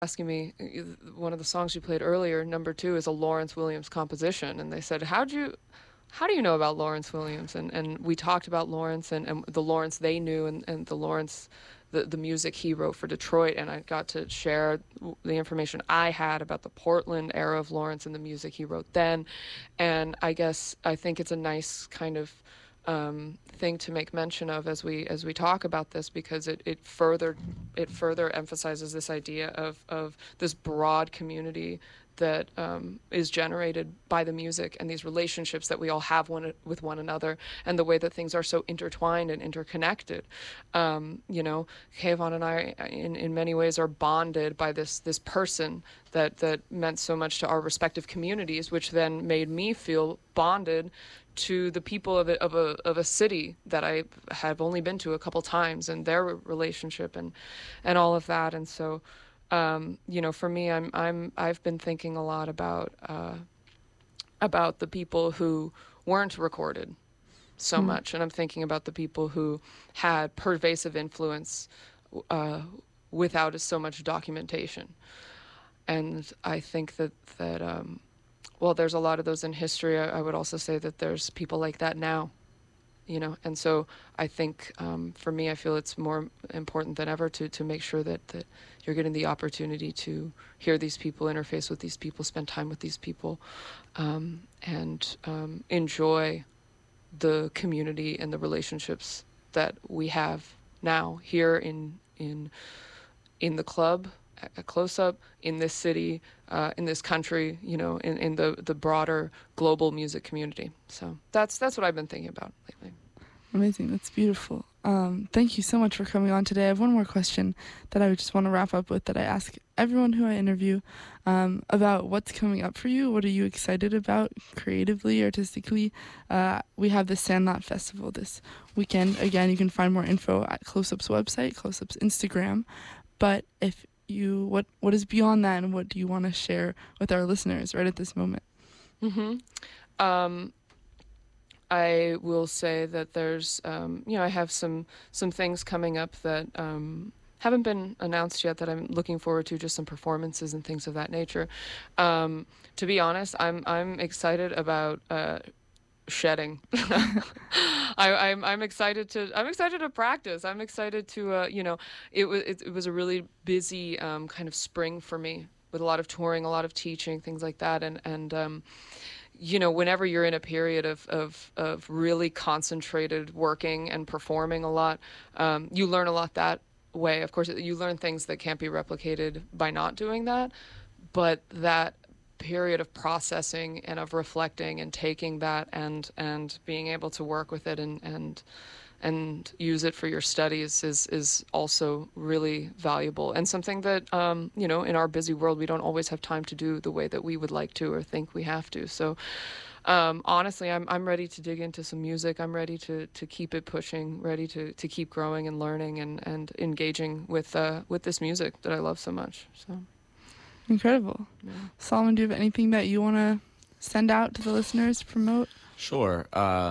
asking me, one of the songs you played earlier, number two, is a Lawrence Williams composition, and they said, how do you know about Lawrence Williams? And we talked about Lawrence and the Lawrence they knew, and the Lawrence, the music he wrote for Detroit. And I got to share the information I had about the Portland era of Lawrence and the music he wrote then. And I think it's a nice kind of thing to make mention of as we talk about this, because it further emphasizes this idea of this broad community that is generated by the music and these relationships that we all have with one another, and the way that things are so intertwined and interconnected. Kayvon and I, in many ways, are bonded by this person that meant so much to our respective communities, which then made me feel bonded to the people of a city that I have only been to a couple times, and their relationship and all of that. And so, for me, I've been thinking a lot about the people who weren't recorded so much, and I'm thinking about the people who had pervasive influence without so much documentation. And I think that well, there's a lot of those in history. I would also say that there's people like that now, and so I think for me, I feel it's more important than ever to make sure that you're getting the opportunity to hear these people, interface with these people, spend time with these people, and enjoy the community and the relationships that we have now here in the club, at Close Up, in this city, in this country, in the broader global music community. So that's what I've been thinking about lately. Amazing. That's beautiful. Thank you so much for coming on today. I have one more question that I would just want to wrap up with, that I ask everyone who I interview, about what's coming up for you. What are you excited about creatively, artistically? We have the Sandlot Festival this weekend. Again, you can find more info at Close Up's website, Close Up's Instagram. But what is beyond that, and what do you want to share with our listeners right at this moment? I will say that there's, I have some things coming up that haven't been announced yet that I'm looking forward to, just some performances and things of that nature. To be honest, I'm excited about shedding. I'm excited to practice. I'm excited to it was a really busy kind of spring for me, with a lot of touring, a lot of teaching, things like that, and whenever you're in a period of really concentrated working and performing a lot, you learn a lot that way. Of course, you learn things that can't be replicated by not doing that, but that period of processing and of reflecting and taking that and being able to work with it and use it for your studies is also really valuable, and something that in our busy world we don't always have time to do the way that we would like to or think we have to. So honestly, I'm ready to dig into some music. I'm ready to keep it pushing, ready to keep growing and learning and engaging with this music that I love so much. So incredible. Yeah. Solomon, do you have anything that you want to send out to the listeners, promote? Sure.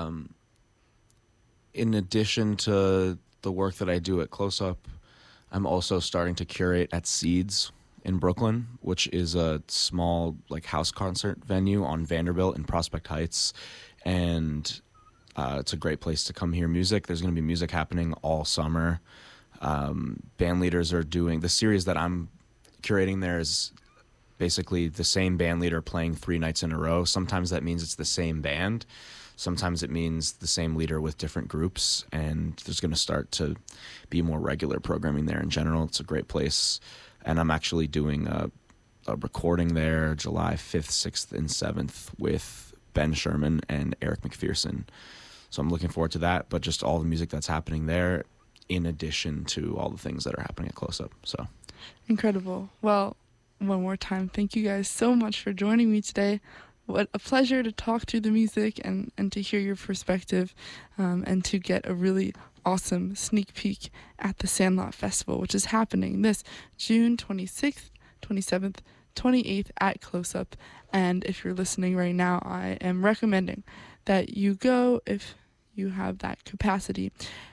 In addition to the work that I do at Close Up, I'm also starting to curate at Seeds in Brooklyn, which is a small house concert venue on Vanderbilt in Prospect Heights. And it's a great place to come hear music. There's going to be music happening all summer. Band leaders are doing... The series that I'm curating there is basically the same band leader playing 3 nights in a row. Sometimes that means it's the same band. Sometimes it means the same leader with different groups, and there's going to start to be more regular programming there in general. It's a great place, and I'm actually doing a recording there July 5th, 6th, and 7th with Ben Sherman and Eric McPherson. So I'm looking forward to that, but just all the music that's happening there in addition to all the things that are happening at Close Up. So incredible. Well, one more time, thank you guys so much for joining me today. What a pleasure to talk through the music and to hear your perspective, and to get a really awesome sneak peek at the Sandlot Festival, which is happening this June 26th, 27th, 28th at Close Up. And if you're listening right now, I am recommending that you go if you have that capacity.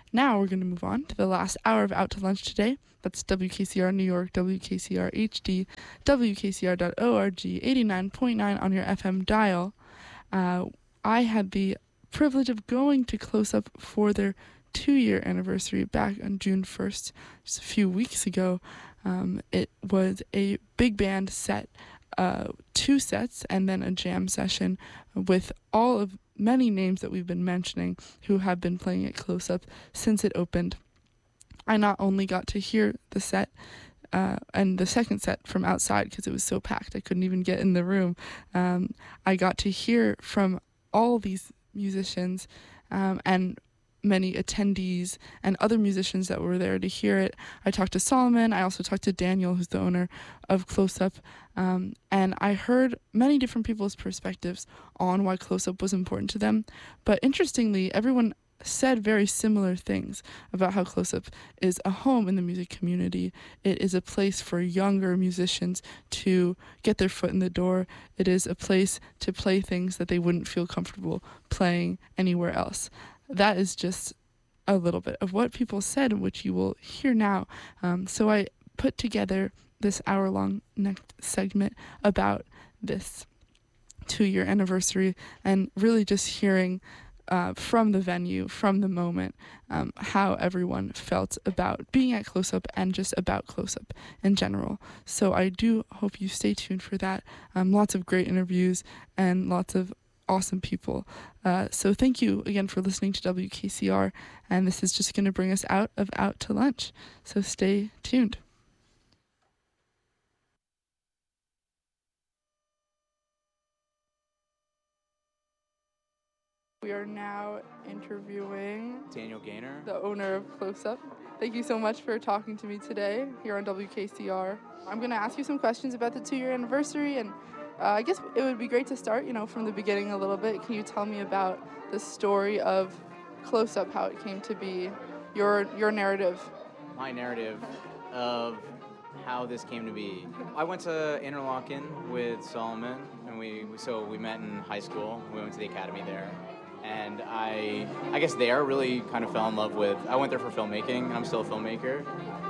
Now we're going to move on to the last hour of Out to Lunch today. That's WKCR New York, WKCR HD, WKCR.org, 89.9 on your FM dial. I had the privilege of going to Close Up for their 2-year anniversary back on June 1st, just a few weeks ago. It was a big band set, 2 sets, and then a jam session with all of many names that we've been mentioning who have been playing at Close Up since it opened. I not only got to hear the set and the second set from outside because it was so packed I couldn't even get in the room. I got to hear from all these musicians and many attendees and other musicians that were there to hear it. I talked to Solomon. I also talked to Daniel, who's the owner of Close Up, and I heard many different people's perspectives on why Close Up was important to them. But interestingly, everyone said very similar things about how Close Up is a home in the music community. It is a place for younger musicians to get their foot in the door. It is a place to play things that they wouldn't feel comfortable playing anywhere else. That is just a little bit of what people said, which you will hear now. So I put together this hour-long next segment about this 2-year anniversary and really just hearing from the venue, from the moment, how everyone felt about being at Close Up and just about Close Up in general. So I do hope you stay tuned for that. Lots of great interviews and lots of awesome people. So thank you again for listening to WKCR, and this is just going to bring us out of Out to Lunch. So stay tuned. We are now interviewing Daniel Gaynor, the owner of Close Up. Thank you so much for talking to me today here on WKCR. I'm going to ask you some questions about the 2-year anniversary, and I guess it would be great to start, from the beginning a little bit. Can you tell me about the story of Close Up, how it came to be, your narrative? My narrative of how this came to be. I went to Interlochen with Solomon, and we met in high school. We went to the academy there. And I guess there really kind of fell in love with, I went there for filmmaking, and I'm still a filmmaker.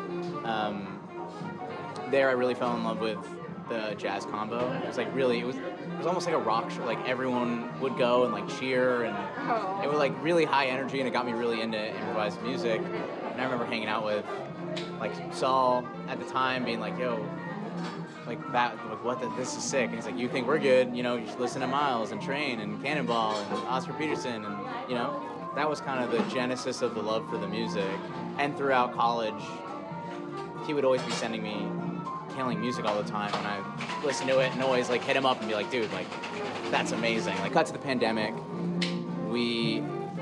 There I really fell in love with the jazz combo. It was like really, it was almost like a rock show. Like everyone would go and like cheer, and it was like really high energy, and it got me really into improvised music. And I remember hanging out with like Saul at the time, being like, "Yo, this is sick." And he's like, "You think we're good? You should listen to Miles and Train and Cannonball and Oscar Peterson." And that was kind of the genesis of the love for the music. And throughout college, he would always be sending me Killing music all the time, and I listen to it and always like hit him up and be like, "Dude, like that's amazing." Like, cut to the pandemic, we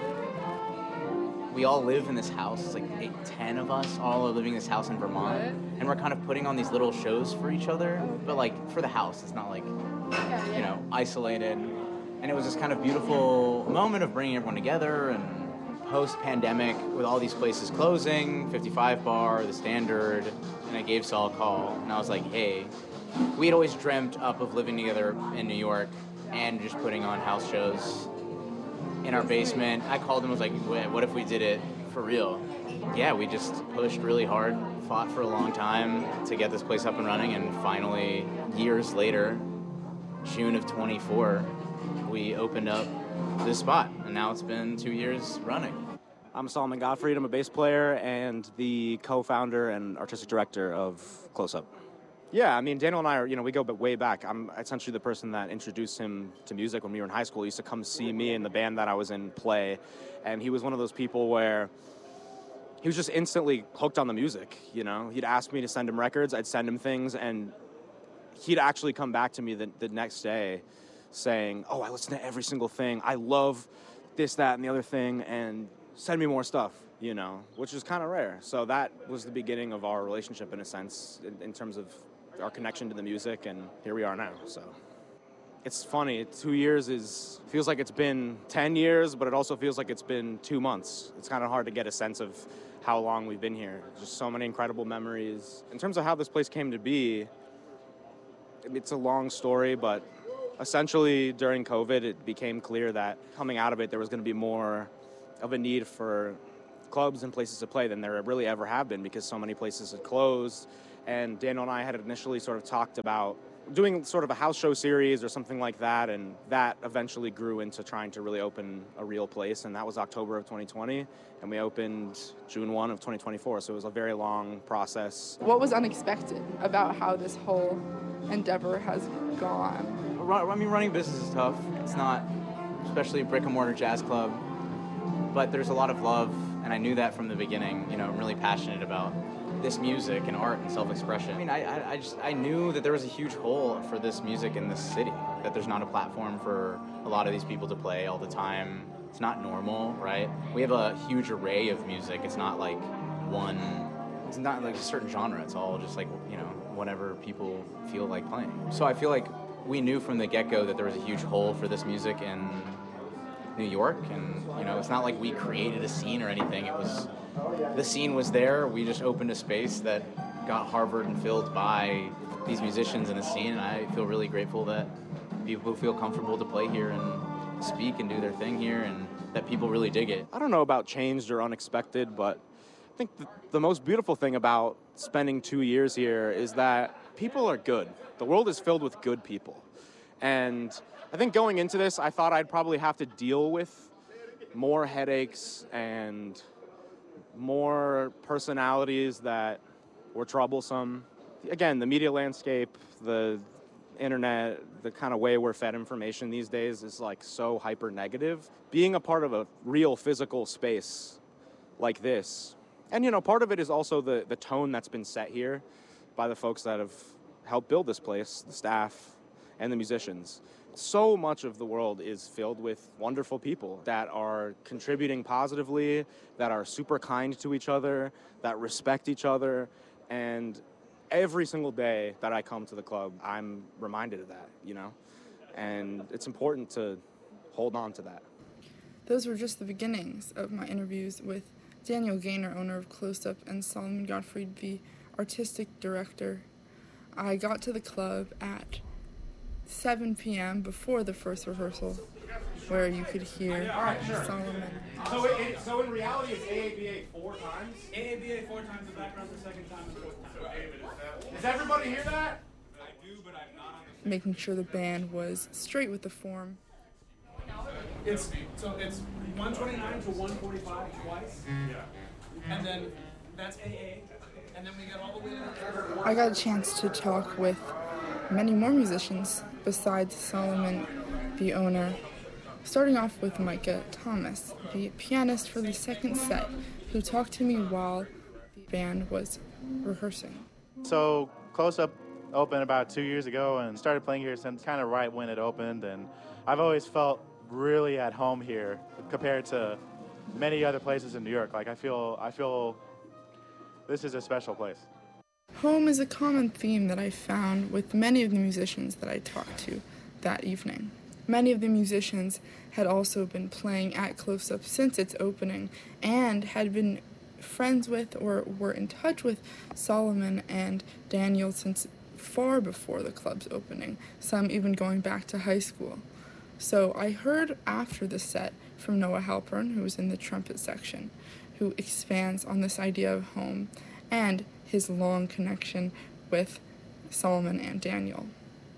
all live in this house. It's like 10 of us all are living in this house in Vermont, and we're kind of putting on these little shows for each other, but like for the house. It's not like isolated. And it was this kind of beautiful moment of bringing everyone together. And post-pandemic, with all these places closing, 55 Bar, The Standard, and I gave Saul a call, and I was like, "Hey, we had always dreamt up of living together in New York and just putting on house shows in our basement." I called him, I was like, "What if we did it for real?" Yeah, we just pushed really hard, fought for a long time to get this place up and running, and finally, years later, June of 24, we opened up this spot, and now it's been 2 years running. I'm Solomon Gottfried. I'm a bass player and the co-founder and artistic director of Close Up. Yeah, I mean, Daniel and I are, we go way back. I'm essentially the person that introduced him to music when we were in high school. He used to come see me and the band that I was in play, and he was one of those people where he was just instantly hooked on the music, He'd ask me to send him records, I'd send him things, and he'd actually come back to me the next day saying, "Oh, I listen to every single thing. I love this, that, and the other thing, and send me more stuff," which is kind of rare. So that was the beginning of our relationship in a sense, in terms of our connection to the music, and here we are now. So it's funny, 2 years feels like it's been 10 years, but it also feels like it's been 2 months. It's kind of hard to get a sense of how long we've been here. Just so many incredible memories. In terms of how this place came to be, it's a long story, but essentially during COVID, it became clear that coming out of it, there was going to be more of a need for clubs and places to play than there really ever have been, because so many places had closed. And Daniel and I had initially sort of talked about doing sort of a house show series or something like that, and that eventually grew into trying to really open a real place, and that was October of 2020, and we opened June 1 of 2024, so it was a very long process. What was unexpected about how this whole endeavor has gone? I mean, running business is tough. It's not, especially a brick-and-mortar jazz club, but there's a lot of love, and I knew that from the beginning. You know, I'm really passionate about this music and art and self-expression. I mean, I knew that there was a huge hole for this music in this city, that there's not a platform for a lot of these people to play all the time. It's not normal, right? We have a huge array of music. It's not like it's not like a certain genre. It's all just like, you know, whatever people feel like playing. So I feel like we knew from the get-go that there was a huge hole for this music in New York, and, you know, it's not like we created a scene or anything. The scene was there. We just opened a space that got harbored and filled by these musicians in the scene, and I feel really grateful that people feel comfortable to play here and speak and do their thing here, and that people really dig it. I don't know about changed or unexpected, but I think the most beautiful thing about spending 2 years here is that people are good. The world is filled with good people. And I think going into this, I thought I'd probably have to deal with more headaches and more personalities that were troublesome. Again, the media landscape, the internet, the kind of way we're fed information these days is like so hyper negative. Being a part of a real physical space like this, and you know, part of it is also the tone that's been set here by the folks that have helped build this place, the staff and the musicians. So much of the world is filled with wonderful people that are contributing positively, that are super kind to each other, that respect each other. And every single day that I come to the club, I'm reminded of that, you know? And it's important to hold on to that. Those were just the beginnings of my interviews with Daniel Gaynor, owner of Close Up, and Solomon Gottfried, the artistic director. I got to the club at 7 p.m. before the first rehearsal, where you could hear Solomon. So in reality, it's AABA 4 times? AABA 4 times, the background the second time, and 4th time. Does everybody hear that? I do, but I'm not on the... Making sure the band was straight with the form. It's 129 to 145 twice. Yeah. And then that's AA. And then we got all the way to... I got a chance to talk with many more musicians besides Solomon, the owner, starting off with Micah Thomas, the pianist for the second set, who talked to me while the band was rehearsing. So Close Up opened about 2 years ago and started playing here since kind of right when it opened, and I've always felt really at home here compared to many other places in New York. Like I feel this is a special place. Home is a common theme that I found with many of the musicians that I talked to that evening. Many of the musicians had also been playing at Close Up since its opening and had been friends with or were in touch with Solomon and Daniel since far before the club's opening, some even going back to high school. So I heard after the set from Noah Halpern, who was in the trumpet section, who expands on this idea of home and his long connection with Solomon and Daniel.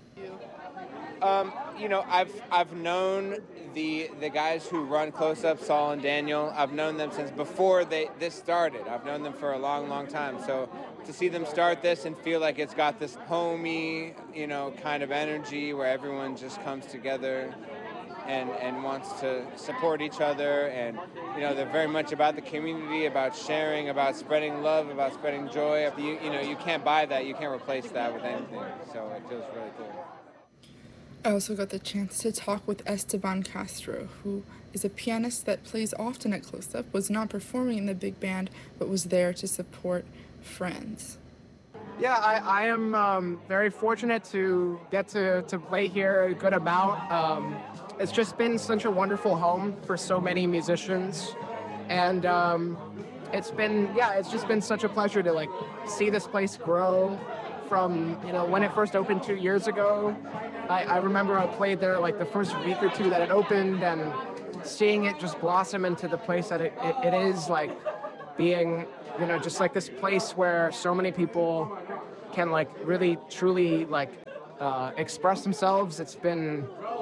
You know, I've known the guys who run Close Up, Saul and Daniel. I've known them since before this started. I've known them for a long, long time. So to see them start this and feel like it's got this homey, you know, kind of energy where everyone just comes together and wants to support each other, and you know, they're very much about the community, about sharing, about spreading love, about spreading joy. You know, you can't buy that, you can't replace that with anything. So it feels really cool. I also got the chance to talk with Esteban Castro, who is a pianist that plays often at Close Up, was not performing in the big band, but was there to support friends. Yeah, I am very fortunate to get to play here a good amount. It's just been such a wonderful home for so many musicians, and it's just been such a pleasure to like see this place grow from, you know, when it first opened 2 years ago. I remember I played there like the first week or two that it opened, and seeing it just blossom into the place that it is, like being, just like this place where so many people can like really truly like express themselves. It's been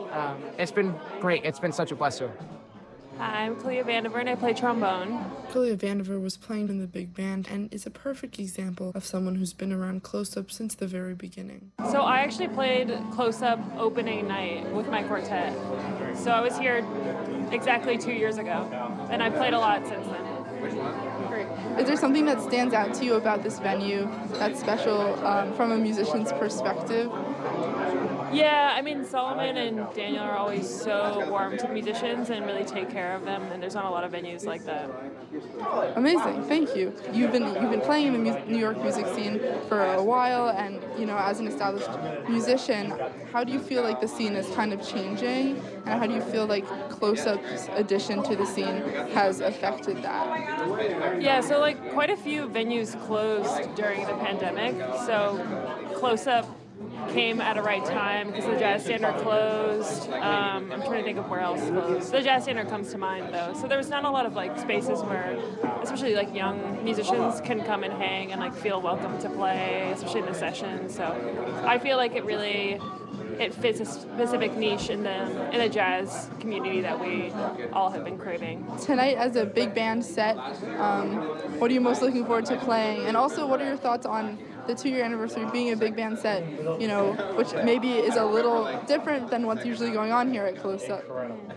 great. It's been such a blessing. Hi, I'm Kalia Vandiver and I play trombone. Kalia Vandiver was playing in the big band and is a perfect example of someone who's been around Close Up since the very beginning. So I actually played Close Up opening night with my quartet. So I was here exactly 2 years ago, and I've played a lot since then. Great. Is there something that stands out to you about this venue that's special from a musician's perspective? Yeah, I mean, Solomon and Daniel are always so warm to musicians and really take care of them, and there's not a lot of venues like that. Amazing, thank you. You've been playing in the New York music scene for a while, and as an established musician, how do you feel like the scene is kind of changing, and how do you feel like Close Up's addition to the scene has affected that? Yeah, so like quite a few venues closed during the pandemic, so Close Up came at a right time because the Jazz Standard closed. I'm trying to think of where else closed. The Jazz Standard comes to mind though. So there was not a lot of like spaces where, especially like young musicians can come and hang and like feel welcome to play, especially in the session. So I feel like it fits a specific niche in the jazz community that we all have been craving. Tonight, as a big band set, what are you most looking forward to playing? And also, what are your thoughts on the 2-year anniversary being a big band set, which maybe is a little different than what's usually going on here at Close Up?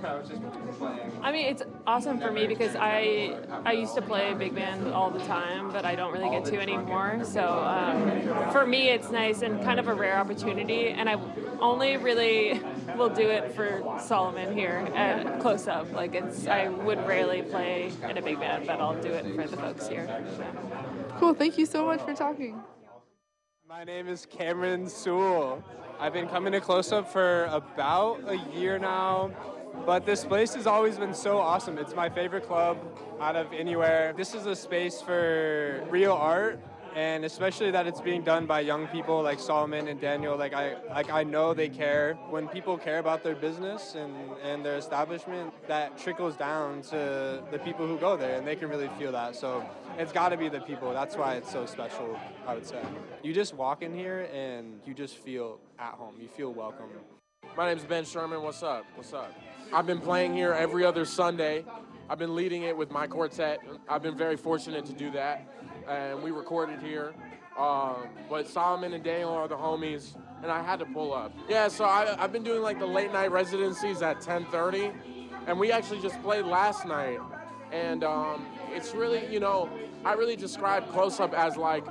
I mean, it's awesome for me because I used to play big band all the time, but I don't really get to anymore. So for me, it's nice and kind of a rare opportunity, and I only really will do it for Solomon here at Close Up. Like I would rarely play in a big band, but I'll do it for the folks here. So. Cool, thank you so much for talking. My name is Cameron Sewell. I've been coming to Close Up for about a year now, but this place has always been so awesome. It's my favorite club out of anywhere. This is a space for real art, and especially that it's being done by young people like Solomon and Daniel. I know they care. When people care about their business and their establishment, that trickles down to the people who go there, and they can really feel that. So it's got to be the people. That's why it's so special, I would say. You just walk in here and you just feel at home. You feel welcome. My name's Ben Sherman. What's up? What's up? I've been playing here every other Sunday. I've been leading it with my quartet. I've been very fortunate to do that. And we recorded here. But Solomon and Daniel are the homies, and I had to pull up. Yeah, so I've been doing like the late night residencies at 10:30, and we actually just played last night. And it's really, I really describe Close Up as like,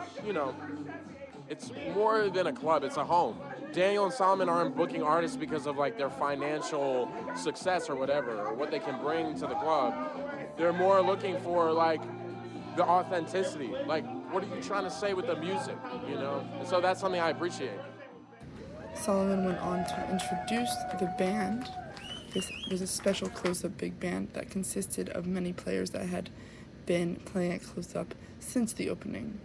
it's more than a club, it's a home. Daniel and Solomon aren't booking artists because of like their financial success or whatever, or what they can bring to the club. They're more looking for like the authenticity. Like, what are you trying to say with the music, And so that's something I appreciate. Solomon went on to introduce the band. This was a special Close Up big band that consisted of many players that had been playing at Close Up since the opening.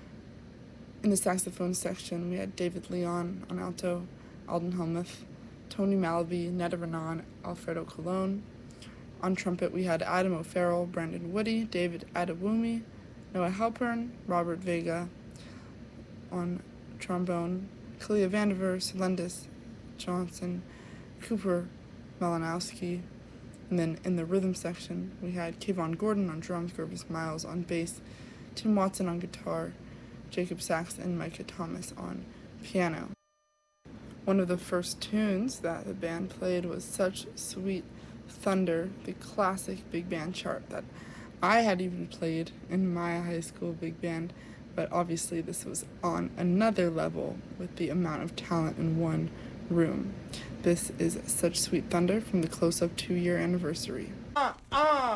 In the saxophone section, we had David Leon on alto, Alden Helmuth, Tony Malaby, Netta Renan, Alfredo Colon. On trumpet, we had Adam O'Farrell, Brandon Woody, David Adewumi, Noah Halpern, Robert Vega. On trombone, Kalia Vandiver, Celendis Johnson, Cooper Malinowski. And then in the rhythm section, we had Kayvon Gordon on drums, Grovis Miles on bass, Tim Watson on guitar, Jacob Sachs and Micah Thomas on piano. One of the first tunes that the band played was Such Sweet Thunder, the classic big band chart that I had even played in my high school big band, but obviously this was on another level with the amount of talent in one room. This is Such Sweet Thunder from the Close Up 2-year anniversary.